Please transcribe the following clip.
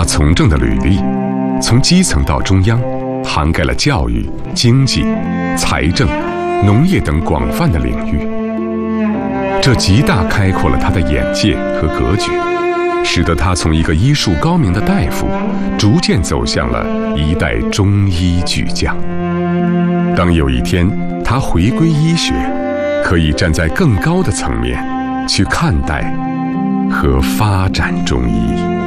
从政的履历，从基层到中央，涵盖了教育、经济、财政、农业等广泛的领域。这极大开阔了他的眼界和格局，使得他从一个医术高明的大夫，逐渐走向了一代中医巨匠。当有一天他回归医学，可以站在更高的层面去看待和发展中医。